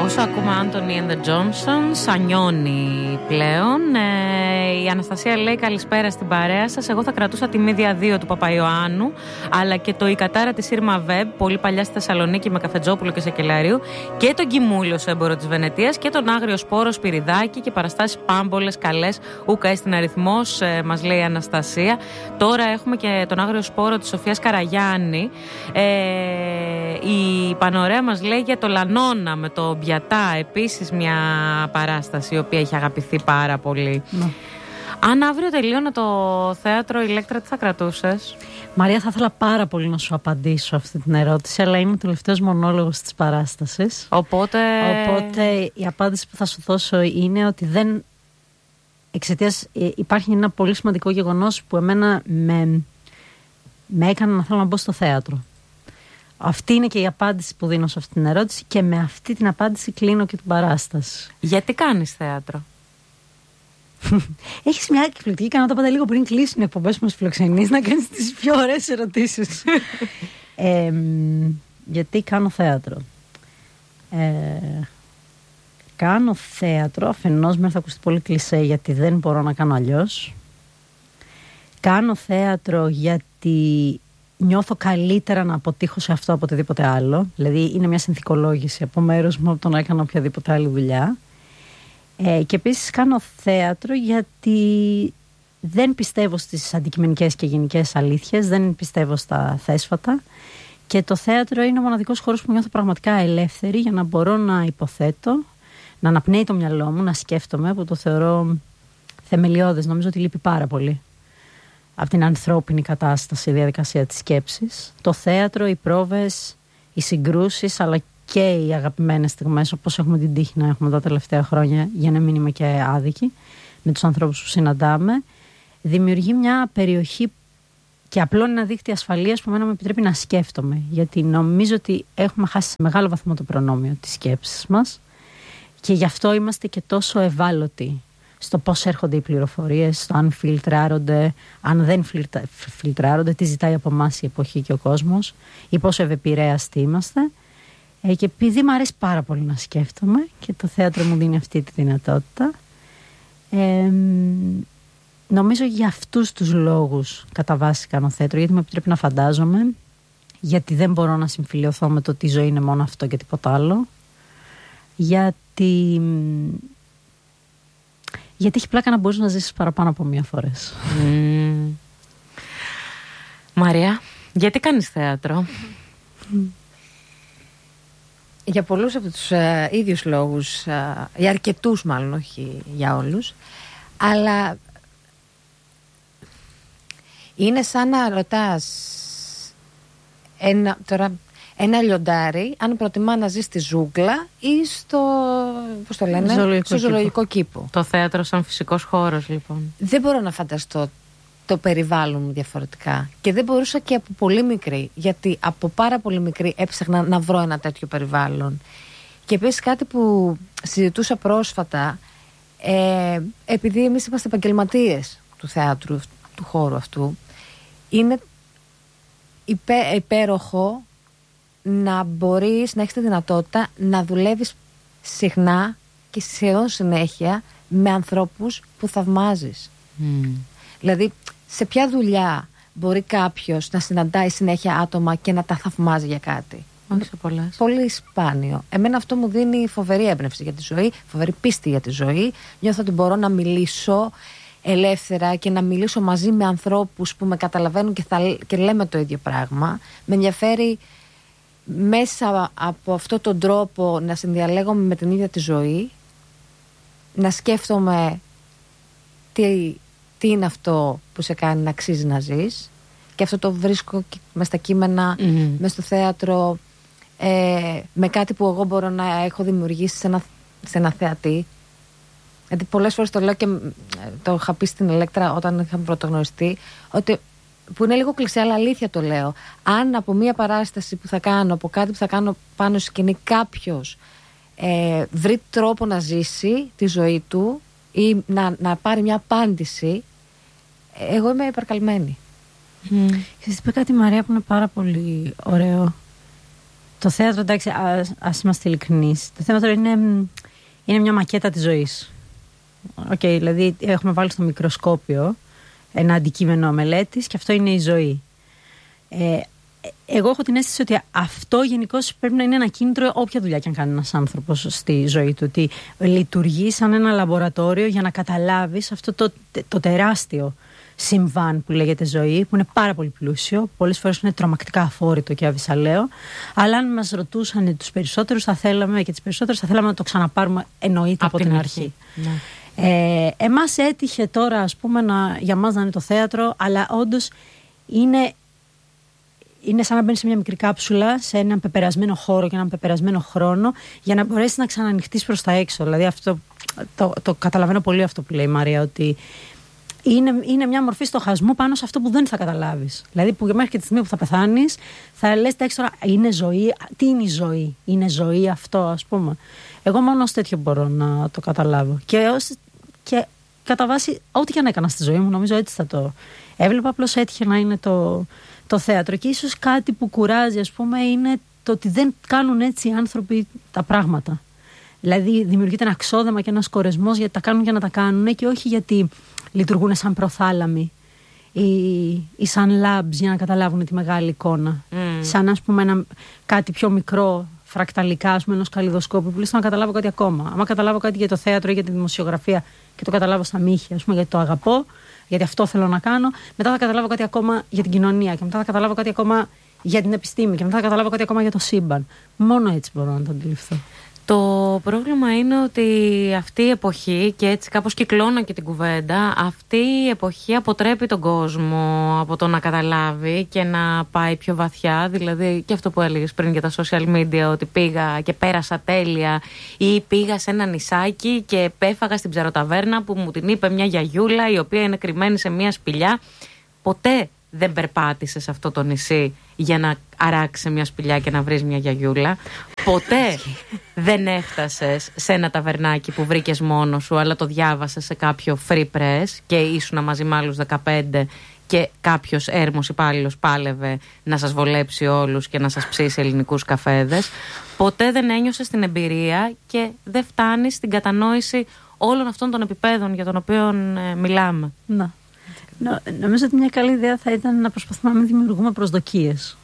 Όσο ακούμε Anthony and the Johnsons, ανιώνει πλέον. Η Αναστασία λέει καλησπέρα στην παρέα σας. Εγώ θα κρατούσα τη Μίδια 2 του Παπαϊωάννου, αλλά και το Η Κατάρα της Ήρμα Βέμπ, πολύ παλιά στη Θεσσαλονίκη με Καφετζόπουλο και Σεκελαρίου, και τον Κιμούλιο στο έμπορο της Βενετίας και τον Άγριο Σπόρο Σπυριδάκη και παραστάσεις πάμπολες, καλές, ούκα στην αριθμός, μας λέει η Αναστασία. Τώρα έχουμε και τον Άγριο Σπόρο της Σοφίας Καραγιάννη. Η Πανωρέα μας λέει για το Λανώνα με το Μπιατά, επίσης μια παράσταση η οποία έχει αγαπηθεί πάρα πολύ. Ναι. Αν αύριο τελείωνε το θέατρο Ηλέκτρα, τι θα κρατούσες? Μαρία, θα ήθελα πάρα πολύ να σου απαντήσω αυτή την ερώτηση, αλλά είναι ο τελευταίος μονόλογος της παράστασης. Οπότε η απάντηση που θα σου δώσω είναι ότι δεν... Εξαιτίας υπάρχει ένα πολύ σημαντικό γεγονός που εμένα με έκανε να θέλω να μπω στο θέατρο. Αυτή είναι και η απάντηση που δίνω σε αυτή την ερώτηση και με αυτή την απάντηση κλείνω και την παράσταση. Γιατί κάνεις θέατρο? Έχεις μια εκπληκτική ικανότητα πάντα λίγο πριν κλείσουν οι εκπομπές που μας φιλοξενείς να κάνεις τις πιο ωραίες ερωτήσεις. Γιατί κάνω θέατρο? Κάνω θέατρο, αφενός με θα ακουστεί πολύ κλισέ, γιατί δεν μπορώ να κάνω αλλιώς. Κάνω θέατρο γιατί νιώθω καλύτερα να αποτύχω σε αυτό από οτιδήποτε άλλο. Δηλαδή είναι μια συνθηκολόγηση από μέρος μου από το να έκανα οποιαδήποτε άλλη δουλειά. Και επίσης κάνω θέατρο γιατί δεν πιστεύω στις αντικειμενικές και γενικές αλήθειες, δεν πιστεύω στα θέσφατα, και το θέατρο είναι ο μοναδικός χώρος που νιώθω πραγματικά ελεύθερη για να μπορώ να υποθέτω, να αναπνέει το μυαλό μου, να σκέφτομαι, που το θεωρώ θεμελιώδες. Νομίζω ότι λείπει πάρα πολύ από την ανθρώπινη κατάσταση, η διαδικασία της σκέψης. Το θέατρο, οι πρόβες, οι συγκρούσεις, αλλά και οι αγαπημένες στιγμές, όπως έχουμε την τύχη να έχουμε τα τελευταία χρόνια, για να μην είμαι και άδικη, με τους ανθρώπους που συναντάμε, δημιουργεί μια περιοχή και απλώνει ένα δίκτυο ασφαλείας που εμένα με επιτρέπει να σκέφτομαι. Γιατί νομίζω ότι έχουμε χάσει σε μεγάλο βαθμό το προνόμιο της σκέψης μας και γι' αυτό είμαστε και τόσο ευάλωτοι στο πώς έρχονται οι πληροφορίες, στο αν φιλτράρονται, αν δεν φιλτράρονται, τι ζητάει από εμάς η εποχή και ο κόσμος, ή πόσο ευεπηρέαστοι είμαστε. Και επειδή μου αρέσει πάρα πολύ να σκέφτομαι και το θέατρο μου δίνει αυτή τη δυνατότητα, νομίζω για αυτούς τους λόγους κατά βάση κάνω θέατρο, γιατί με επιτρέπει να φαντάζομαι, γιατί δεν μπορώ να συμφιλειωθώ με το ότι η ζωή είναι μόνο αυτό και τίποτα άλλο, γιατί έχει πλάκα να μπορείς να ζήσεις παραπάνω από μία φορές. Μαρία, γιατί κάνεις θέατρο? Για πολλούς από τους ίδιους λόγους, για αρκετούς μάλλον, όχι για όλους, αλλά είναι σαν να ρωτάς ένα λιοντάρι αν προτιμά να ζει στη ζούγκλα ή στο, πώς το λένε, στο ζωολογικό κήπο. Το θέατρο σαν φυσικός χώρος, λοιπόν. Δεν μπορώ να φανταστώ το περιβάλλον μου διαφορετικά. Και δεν μπορούσα και από πολύ μικρή, γιατί από πάρα πολύ μικρή έψαχνα να βρω ένα τέτοιο περιβάλλον. Και επίσης κάτι που συζητούσα πρόσφατα, επειδή εμείς είμαστε επαγγελματίες του θεάτρου, του χώρου αυτού, είναι υπέροχο να μπορείς να έχεις τη δυνατότητα να δουλεύεις συχνά και σχεδόν συνέχεια με ανθρώπους που θαυμάζεις. Δηλαδή, σε ποια δουλειά μπορεί κάποιος να συναντάει συνέχεια άτομα και να τα θαυμάζει για κάτι? Όχι σε πολλές. Πολύ σπάνιο. Εμένα αυτό μου δίνει φοβερή έμπνευση για τη ζωή, φοβερή πίστη για τη ζωή. Νιώθω ότι μπορώ να μιλήσω ελεύθερα και να μιλήσω μαζί με ανθρώπους που με καταλαβαίνουν και λέμε το ίδιο πράγμα. Με ενδιαφέρει μέσα από αυτόν τον τρόπο να συνδιαλέγομαι με την ίδια τη ζωή, να σκέφτομαι τι είναι αυτό που σε κάνει να αξίζει να ζεις, και αυτό το βρίσκω μες στα κείμενα, μες στο θέατρο, με κάτι που εγώ μπορώ να έχω δημιουργήσει σε ένα θεατή. Γιατί πολλές φορές το λέω και το είχα πει στην Ηλέκτρα όταν είχαμε πρωτογνωριστεί, ότι, που είναι λίγο κλισέ αλλά αλήθεια το λέω, αν από μια παράσταση που θα κάνω, από κάτι που θα κάνω πάνω στη σκηνή, κάποιος βρει τρόπο να ζήσει τη ζωή του ή να πάρει μια απάντηση, εγώ είμαι υπερκαλμένη. Και σας είπα κάτι, Μαρία, που είναι πάρα πολύ ωραίο. Το θέατρο, εντάξει, ας είμαστε ειλικρινείς. Το θέατρο είναι μια μακέτα της ζωής. Δηλαδή έχουμε βάλει στο μικροσκόπιο ένα αντικείμενο μελέτης και αυτό είναι η ζωή. Εγώ έχω την αίσθηση ότι αυτό γενικώς πρέπει να είναι ένα κίνητρο όποια δουλειά και αν κάνει ένας άνθρωπος στη ζωή του. Ότι λειτουργεί σαν ένα λαμπορατόριο για να καταλάβεις αυτό το τεράστιο συμβάν που λέγεται ζωή, που είναι πάρα πολύ πλούσιο, πολλές φορές είναι τρομακτικά αφόρητο και αβυσαλαίο, αλλά αν μας ρωτούσαν τους περισσότερους θα θέλαμε να το ξαναπάρουμε, εννοείται από την αρχή. Ναι. Εμάς έτυχε τώρα, ας πούμε, για μας να είναι το θέατρο, αλλά όντως είναι σαν να μπαίνεις σε μια μικρή κάψουλα, σε έναν πεπερασμένο χώρο και έναν πεπερασμένο χρόνο, για να μπορέσεις να ξανανοιχτείς προς τα έξω. Δηλαδή αυτό, το καταλαβαίνω πολύ αυτό που λέει η Μαρία, ότι είναι μια μορφή στοχασμού πάνω σε αυτό που δεν θα καταλάβεις. Δηλαδή που μέχρι και τη στιγμή που θα πεθάνεις θα λες τώρα, είναι ζωή, τι είναι η ζωή, είναι ζωή αυτό, ας πούμε. Εγώ μόνο ως τέτοιο μπορώ να το καταλάβω. Και κατά βάση, ό,τι και αν έκανα στη ζωή μου, νομίζω έτσι θα το έβλεπα. Απλώς έτυχε να είναι το θέατρο. Και ίσως κάτι που κουράζει, ας πούμε, είναι το ότι δεν κάνουν έτσι οι άνθρωποι τα πράγματα. Δηλαδή δημιουργείται ένα ξόδεμα και ένας κορεσμός γιατί τα κάνουν για να τα κάνουν και όχι γιατί λειτουργούν σαν προθάλαμοι ή σαν labs για να καταλάβουν τη μεγάλη εικόνα. Σαν, ας πούμε, κάτι πιο μικρό, φρακταλικά, ας πούμε, ενός καλλιδοσκόπου που λες να καταλάβω κάτι ακόμα. Άμα καταλάβω κάτι για το θέατρο ή για τη δημοσιογραφία και το καταλάβω στα μύχια, ας πούμε, γιατί το αγαπώ, γιατί αυτό θέλω να κάνω, μετά θα καταλάβω κάτι ακόμα για την κοινωνία και μετά θα καταλάβω κάτι ακόμα για την επιστήμη και μετά θα καταλάβω κάτι ακόμα για το σύμπαν. Μόνο έτσι μπορώ να το αντιληφθώ. Το πρόβλημα είναι ότι αυτή η εποχή, και έτσι κάπως κυκλώνω και την κουβέντα, αυτή η εποχή αποτρέπει τον κόσμο από το να καταλάβει και να πάει πιο βαθιά. Δηλαδή και αυτό που έλεγες πριν για τα social media, ότι πήγα και πέρασα τέλεια, ή πήγα σε ένα νησάκι και πέφαγα στην ψαροταβέρνα που μου την είπε μια γιαγιούλα η οποία είναι κρυμμένη σε μια σπηλιά. Ποτέ δεν περπάτησε σε αυτό το νησί για να αράξεις μια σπηλιά και να βρεις μια γιαγιούλα. Ποτέ δεν έφτασες σε ένα ταβερνάκι που βρήκες μόνος σου, αλλά το διάβασες σε κάποιο free press και ήσουν μαζί με άλλους 15 και κάποιος έρμος υπάλληλος πάλευε να σας βολέψει όλους και να σας ψήσει ελληνικούς καφέδες. Ποτέ δεν ένιωσες την εμπειρία και δεν φτάνεις στην κατανόηση όλων αυτών των επιπέδων για τον οποίο μιλάμε. Να. Νομίζω ότι μια καλή ιδέα θα ήταν να προσπαθούμε να μην δημιουργούμε προσδοκίες.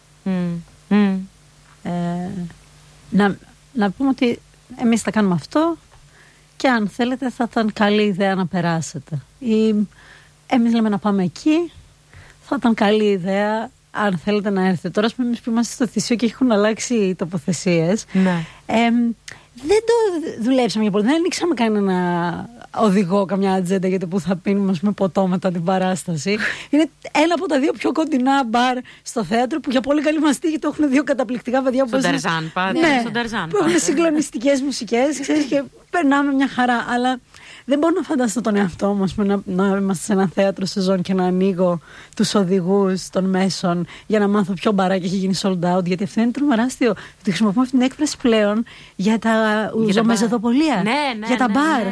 Να πούμε ότι εμείς θα κάνουμε αυτό και αν θέλετε θα ήταν καλή ιδέα να περάσετε. Ή εμείς λέμε να πάμε εκεί, θα ήταν καλή ιδέα αν θέλετε να έρθετε. Τώρα εμείς που είμαστε στο Θησίο και έχουν αλλάξει οι τοποθεσίες, ναι. Δεν το δουλέψαμε για πολύ. Δεν ανοίξαμε κανένα οδηγό, καμιά ατζέντα για το που θα πίνουμε με ποτό μετά την παράσταση. Είναι ένα από τα δύο πιο κοντινά μπαρ στο θέατρο που για πολύ καλή μας τύχη το έχουν δύο καταπληκτικά παιδιά. Στον Τερζάν πάτε. Ναι, που έχουν συγκλονιστικές μουσικές, ξέρεις, και περνάμε μια χαρά. Αλλά δεν μπορώ να φανταστώ τον εαυτό μου να είμαστε σε ένα θέατρο σεζόν και να ανοίγω τους οδηγούς των μέσων για να μάθω ποιο μπαράκι έχει γίνει sold out. Γιατί αυτό είναι τρομερά αστείο. Τη χρησιμοποιούμε αυτή την έκφραση πλέον για τα ουζομεζοδοπολία. Ναι, για τα μπαρ.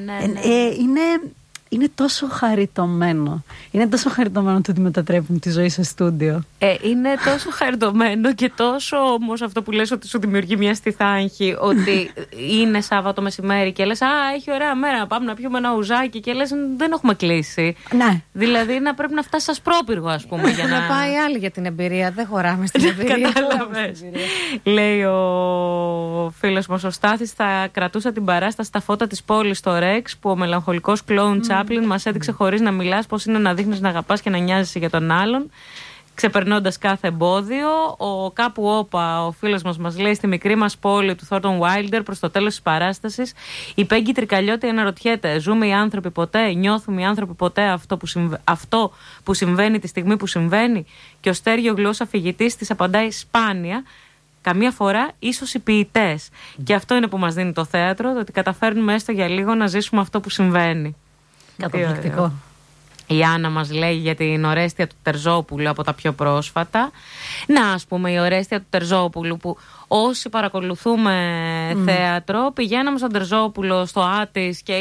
Είναι τόσο χαριτωμένο. Είναι τόσο χαριτωμένο το ότι μετατρέπουν τη ζωή σε στούντιο. Είναι τόσο χαριτωμένο και τόσο όμως αυτό που λες ότι σου δημιουργεί μια στιθάγχη, ότι είναι Σάββατο μεσημέρι και λες έχει ωραία μέρα, πάμε να πιούμε ένα ουζάκι και λες δεν έχουμε κλείσει. Ναι. Δηλαδή πρέπει να φτάσει ασπρόπυργο, ας πούμε. Για να πάει άλλη για την εμπειρία. Δεν χωράμε στην εμπειρία. Κατάλαβες. Λέει ο φίλος μας ο Στάθης, θα κρατούσα την παράσταση στα φώτα της πόλης στο Ρεξ που ο μελαγχολικός κλόουν Τσάπλιν μας έδειξε χωρίς να μιλάς πώς είναι να δείχνεις να αγαπάς και να νοιάζεσαι για τον άλλον, ξεπερνώντας κάθε εμπόδιο. Ο Κάπου Όπα, ο φίλος μας λέει, στη μικρή μας πόλη του Θόρτον Βάιλντερ προς το τέλος της παράστασης, η Πέγγι Τρικαλιώτη αναρωτιέται: ζούμε οι άνθρωποι ποτέ, νιώθουμε οι άνθρωποι ποτέ αυτό που συμβαίνει τη στιγμή που συμβαίνει? Και ο Στέργιο Γλώσσα φυγητής της απαντάει: σπάνια. Καμία φορά ίσως οι ποιητές. Και αυτό είναι που μας δίνει το θέατρο, το ότι καταφέρνουμε έστω για λίγο να ζήσουμε αυτό που συμβαίνει. Καταπληκτικό. Η Άννα μας λέει για την Ορέστια του Τερζόπουλου από τα πιο πρόσφατα. Να, ας πούμε, η Ορέστια του Τερζόπουλου που όσοι παρακολουθούμε θέατρο, πηγαίναμε στον Τερζόπουλο, στο Άτις και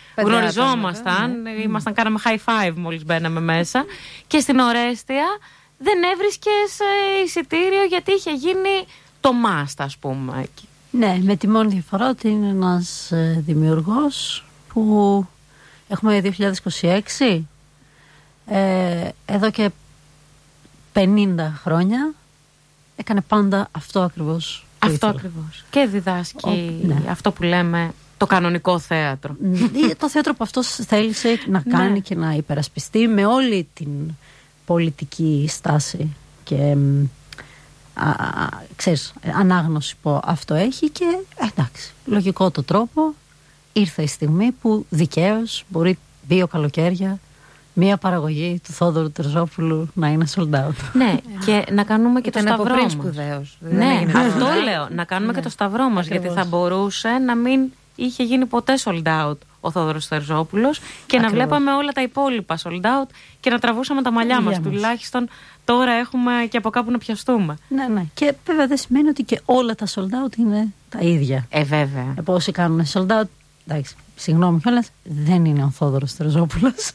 γνωριζόμασταν, κάναμε high five μόλις μπαίναμε μέσα. Και στην Ορέστια δεν έβρισκες εισιτήριο γιατί είχε γίνει το must, ας πούμε. Ναι, με τη μόνη διαφορά ότι είναι ένας δημιουργός που έχουμε 2026, εδώ και 50 χρόνια έκανε πάντα αυτό ακριβώς. Αυτό ακριβώς. Και διδάσκει αυτό που λέμε το κανονικό θέατρο. Το θέατρο που αυτός θέλησε να κάνει και να υπερασπιστεί με όλη την πολιτική στάση και ξέρεις, ανάγνωση που αυτό έχει. Και εντάξει, λογικό το τρόπο. Ήρθε η στιγμή που δικαίως μπορεί 2 καλοκαίρια μία παραγωγή του Θόδωρου Τερζόπουλου να είναι sold out. Ναι, και να κάνουμε και το σταυρό μας. Ναι, αυτό λέω. Να κάνουμε και το σταυρό μας. Γιατί θα μπορούσε να μην είχε γίνει ποτέ sold out ο Θόδωρος Τερζόπουλος και να βλέπαμε όλα τα υπόλοιπα sold out και να τραβούσαμε τα μαλλιά μας. Τουλάχιστον τώρα έχουμε και από κάπου να πιαστούμε. Ναι. Και βέβαια δεν σημαίνει ότι και όλα τα sold out είναι τα ίδια. Βέβαια. Όσοι κάνουν sold out, εντάξει, συγγνώμη κιόλας, δεν είναι ο Θόδωρος Τερζόπουλος.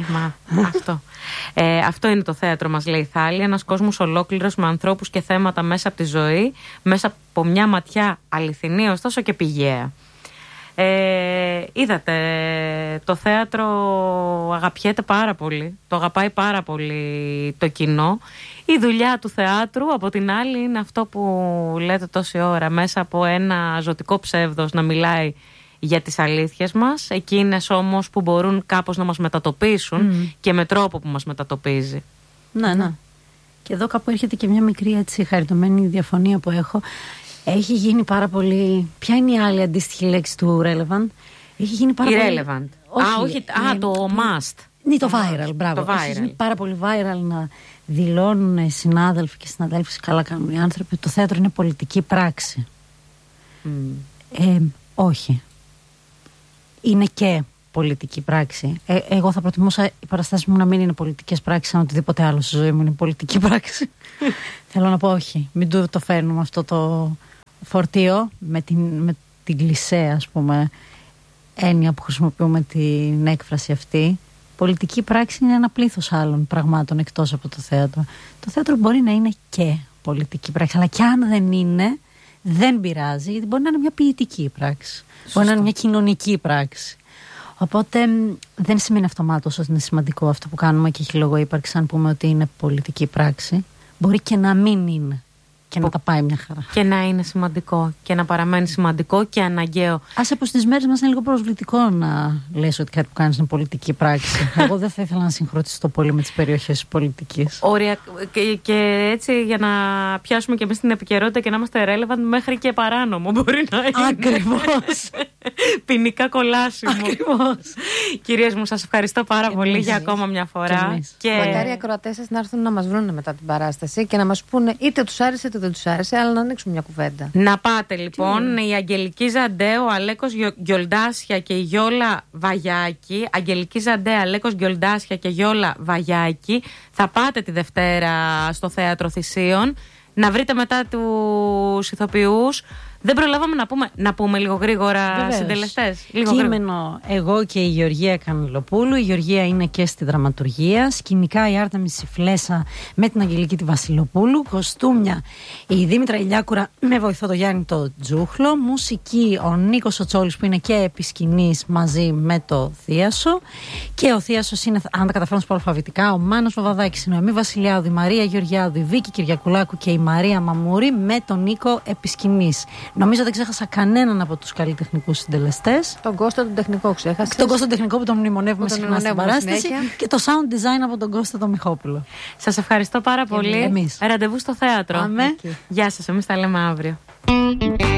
Αυτό είναι το θέατρο μας, λέει η Θάλη. Ένας κόσμος ολόκληρος με ανθρώπους και θέματα μέσα από τη ζωή, μέσα από μια ματιά αληθινή, ωστόσο και πηγαία. Είδατε, το θέατρο αγαπιέται πάρα πολύ, το αγαπάει πάρα πολύ το κοινό. Η δουλειά του θεάτρου από την άλλη είναι αυτό που λέτε τόση ώρα, μέσα από ένα ζωτικό ψεύδος να μιλάει για τις αλήθειες μας, εκείνες όμως που μπορούν κάπως να μας μετατοπίσουν και με τρόπο που μας μετατοπίζει. Ναι. Και εδώ κάπου έρχεται και μια μικρή έτσι χαριτωμένη διαφωνία που έχω. Έχει γίνει πάρα πολύ. Ποια είναι η άλλη αντίστοιχη λέξη του relevant? Έχει γίνει πάρα πολύ. Irrelevant. Το must. Ναι, το viral, μπράβο. Έχει γίνει πάρα πολύ viral να δηλώνουν συνάδελφοι και συναδέλφοι, καλά κάνουν οι άνθρωποι, το θέατρο είναι πολιτική πράξη. Όχι. Είναι και πολιτική πράξη. Εγώ θα προτιμούσα οι παραστάσεις μου να μην είναι πολιτικές πράξεις, αν οτιδήποτε άλλο στη ζωή μου είναι πολιτική πράξη. Θέλω να πω όχι. Μην το φέρνουμε αυτό το φορτίο με την κλισέ, ας πούμε, έννοια που χρησιμοποιούμε την έκφραση αυτή. Πολιτική πράξη είναι ένα πλήθος άλλων πραγμάτων εκτός από το θέατρο. Το θέατρο μπορεί να είναι και πολιτική πράξη, αλλά και αν δεν είναι, δεν πειράζει, γιατί μπορεί να είναι μια ποιητική πράξη. Μπορεί να είναι μια κοινωνική πράξη. Οπότε δεν σημαίνει αυτομάτως ότι είναι σημαντικό αυτό που κάνουμε και έχει λόγο ύπαρξη αν πούμε ότι είναι πολιτική πράξη. Μπορεί και να μην είναι και να τα πάει μια χαρά. Και να είναι σημαντικό και να παραμένει σημαντικό και αναγκαίο. Ας από στις μέρες μας είναι λίγο προσβλητικό να λες ότι κάτι που κάνεις είναι πολιτική πράξη. Εγώ δεν θα ήθελα να συγχρονιστώ πολύ με τις περιοχές της πολιτικής. Ωραία. Και έτσι για να πιάσουμε και εμείς την επικαιρότητα και να είμαστε relevant, μέχρι και παράνομο μπορεί να είναι. Ακριβώς. Ποινικά κολάσιμο. Ακριβώς. Κυρίες μου, σας ευχαριστώ πάρα πολύ για ακόμα μια φορά. Μακάρι οι ακροατές σας να έρθουν να μας βρουν μετά την παράσταση και να μας πούνε είτε τους άρεσε είτε δεν τους άρεσε, αλλά να ανοίξουμε μια κουβέντα. Να πάτε λοιπόν, η Αγγελική Ζαντέ, ο Αλέκος Γκιολντάσια και η Γιόλα Βαγιάκη. Αγγελική Ζαντέ, Αλέκος Γκιολντάσια και Γιόλα Βαγιάκη. Θα πάτε τη Δευτέρα στο Θέατρο Θησίων. Να βρείτε μετά τους ηθοποιούς. Δεν προλάβαμε να πούμε λίγο γρήγορα συντελεστές. Κείμενο εγώ και η Γεωργία Κανελοπούλου. Η Γεωργία είναι και στη δραματουργία. Σκηνικά η Άρτεμις Σιφλέσα με την Αγγελική τη Βασιλοπούλου. Κοστούμια η Δήμητρα Ηλιάκουρα με βοηθό το Γιάννη το Τζούχλο. Μουσική ο Νίκος ο Τσόλης που είναι και επί σκηνής μαζί με το Θίασο. Και ο Θίασος είναι, αν τα καταφέρω να πω αλφαβητικά, ο Μάνος Βαβαδάκης, η Νοεμή Βασιλιάδου, η Μαρία Γεωργιάδου, η Βίκη Κυριακουλάκου και η Μαρία Μαμούρη με τον Νίκο επί σκηνής. Νομίζω δεν ξέχασα κανέναν από τους καλλιτεχνικούς συντελεστές. Τον Κώστα τον τεχνικό ξέχασα. Τον Κώστα τον τεχνικό που τον μνημονεύουμε συχνά στην παράσταση. Και το sound design από τον Κώστα τον Μιχόπουλο. Σας ευχαριστώ πάρα πολύ. Εμείς. Ραντεβού στο θέατρο. Αμέ. Γεια σας, εμείς τα λέμε αύριο.